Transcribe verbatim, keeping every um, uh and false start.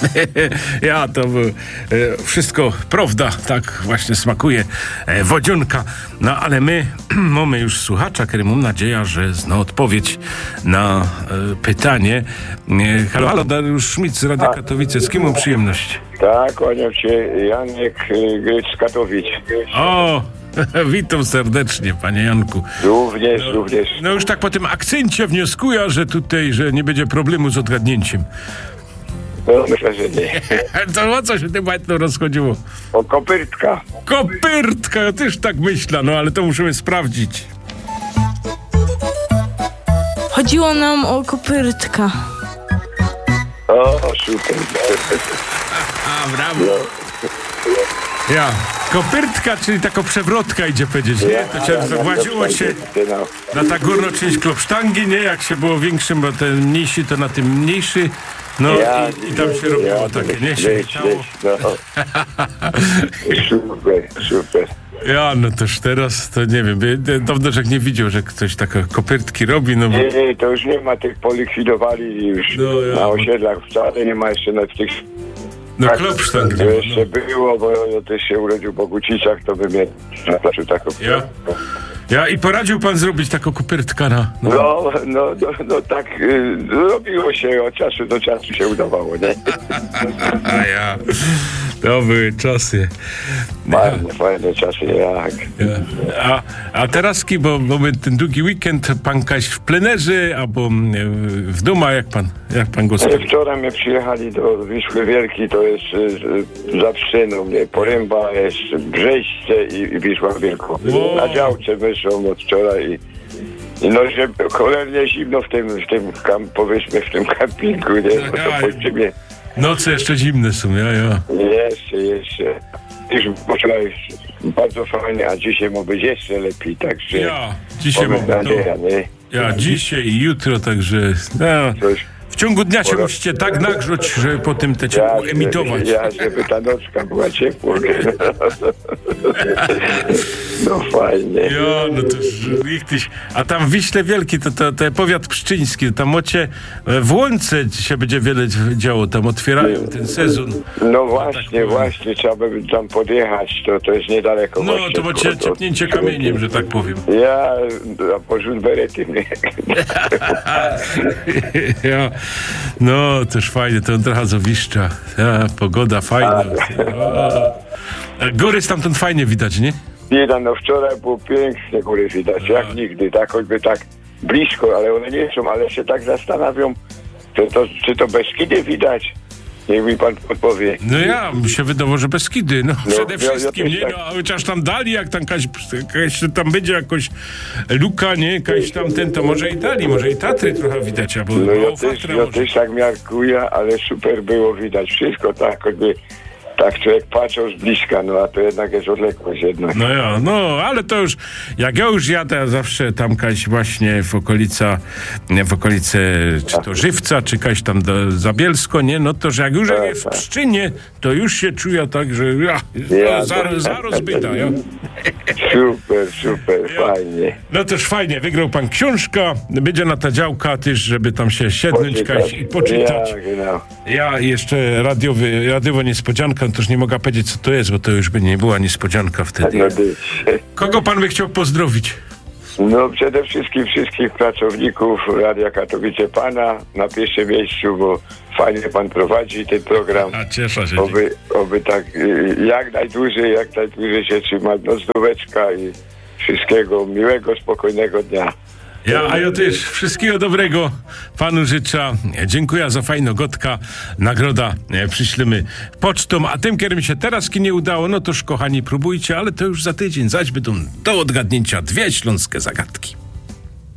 Ja, to by, e, wszystko prawda, tak właśnie smakuje e, wodzionka. No ale my mamy już słuchacza, który mam nadzieję, że zna odpowiedź na e, pytanie. E, halo, halo, Dariusz Szmit z Radia Katowice. Z kim mam przyjemność? Tak, kłaniam się, Janek Gryc z Katowic. O, witam serdecznie, panie Janku. Również, no, również. No już tak po tym akcencie wnioskuję, że tutaj, że nie będzie problemu z odgadnięciem. No myślę, że nie. To o co się tym bajtno rozchodziło? O kopytka. Kopyrtka, ja też tak myślę, no ale to musimy sprawdzić. Chodziło nam o kopyrtka. O, super. A, brawo. Ja, kopyrtka, czyli taka przewrotka idzie powiedzieć, nie? To się właziło się na ta górną część klopsztangi, nie? Jak się było większym, bo ten mniejszy to na tym mniejszy. No ja, i, i tam się robiło ja, takie, nie? Się leć, leć, no. Super, super. Ja, no toż teraz, to nie wiem, dawno żech nie widział, że ktoś takie kopyrtki robi, no bo... Nie, nie, to już nie ma, tych polikwidowali już no, ja, na osiedlach, wcale nie ma jeszcze na tych... No klopsztang to jeszcze no. było, bo ja też się urodził w Bogucicach, to by mnie zaprosił taką... Ja? Ja i poradził pan zrobić taką kopyrtkę na... No, no, no, no, no tak y, robiło się, od czasu do czasu się udawało, nie? A ja... To były czasy. Fajne, ja. fajne czasy, jak. Ja. A, a teraz, bo mamy ten długi weekend, pan kaś w plenerze, albo w domu, jak pan, jak pan go stoi? Wczoraj my przyjechali do Wisły Wielkiej, to jest y, za Pszyną, nie? Poręba jest Brzeźce i, i Wisła Wielka. Wow. Na działce wyszłam od wczoraj i I no, że cholernie zimno w tym, w tym kam, powiedzmy, w tym kampingu, nie? Bo to po ciebie... Noce jeszcze zimne są, ja, ja. Jeszcze, jeszcze. Już wczoraj bardzo fajnie, a dzisiaj ma być jeszcze lepiej, także... Ja, dzisiaj mam nadzieję, nie? Ja, dzisiaj i jutro, także... Ja. Coś... W ciągu dnia się musicie tak nagrzać, żeby potem te ciepło ja, emitować. Ja, żeby ta nocka była ciepła. No fajnie. Ja, no to ich tyś. A tam w Wiśle Wielki, to, to, to powiat pszczyński, tam mocie w Łące się będzie wiele działo, tam otwierają ten sezon. No właśnie, tak właśnie, trzeba by tam podjechać, to, to jest niedaleko. No, właśnie, to macie ciepnięcie kamieniem, że tak powiem. Ja, a porzut berety, nie? Ja. No, też fajnie, to trochę zowiszcza. Ja, pogoda fajna. A góry stamtąd fajnie widać, nie? Widać, no wczoraj było pięknie góry widać, jak A. nigdy, tak choćby tak blisko, ale one nie są, ale się tak zastanawiam, to, to, czy to Beskidy widać? Niech mi pan odpowie. No ja, mi się wydawało, że Beskidy, no, no przede wszystkim, ja, ja nie, tak. No, chociaż tam dali, jak tam kaś, kaś, tam będzie jakoś luka, nie, kaś tam ten, to może i dali, może i Tatry trochę widać, albo no ja też, ja też tak miarkuję, ale super było widać, wszystko tak, choćby tak człowiek patrzył z bliska, no a to jednak jest odległość jednak. No ja, no, ale to już, jak ja już jadę, ja zawsze tam kaś właśnie w okolica, w okolice, czy to Żywca, czy kaś tam do Zabielsko, nie, no to, że jak już tak, jest w Pszczynie, to już się czuję tak, że ja, ja za, za rozbyta, ja. Super, super, ja. Fajnie. No też fajnie, wygrał pan książkę, będzie na ta działka też, żeby tam się siednąć kaś i poczytać. Ja, genau. Ja jeszcze radiowy, radiowa niespodzianka, to już nie mogę powiedzieć, co to jest, bo to już by nie była niespodzianka wtedy. Kogo pan by chciał pozdrowić? No przede wszystkim wszystkich pracowników Radia Katowice, pana na pierwszym miejscu, bo fajnie pan prowadzi ten program. A cieszę się. Oby, oby tak jak najdłużej, jak najdłużej się trzymać. No zdróweczka i wszystkiego miłego, spokojnego dnia. Ja, a ja też wszystkiego dobrego panu życzę. Dziękuję za fajną gotka. Nagroda przyślemy pocztą. A tym, którym się teraz nie udało, no toż kochani próbujcie, ale to już za tydzień. Zaś będą do odgadnięcia dwie śląskie zagadki.